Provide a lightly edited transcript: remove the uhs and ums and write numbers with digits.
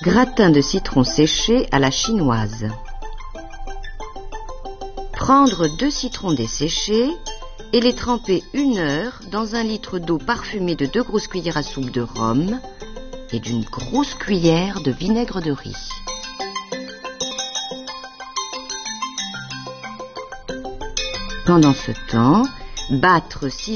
Gratin de citron séché à la chinoise. Prendre 2 citrons desséchés et les tremper 1 heure dans 1 litre d'eau parfumée de 2 grosses cuillères à soupe de rhum et d'1 grosse cuillère de vinaigre de riz. Pendant ce temps, battre 6